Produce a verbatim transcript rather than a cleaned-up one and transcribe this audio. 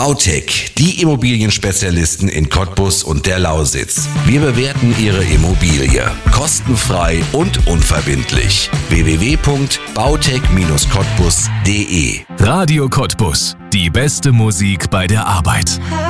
Bautech, die Immobilienspezialisten in Cottbus und der Lausitz. Wir bewerten Ihre Immobilie kostenfrei und unverbindlich. w w w punkt bautech Bindestrich cottbus punkt de Radio Cottbus. Die beste Musik bei der Arbeit.